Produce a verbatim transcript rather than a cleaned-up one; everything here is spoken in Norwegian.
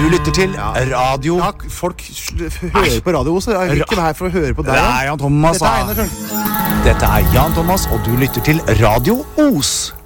du lytter til Radio... Ja, folk sl- hører på Radio Os. Jeg vil ikke være her for å høre på deg. Det er Jan Thomas. Dette er Einar Tørnquist. Dette er Jan Thomas, og du lytter til Radio Os.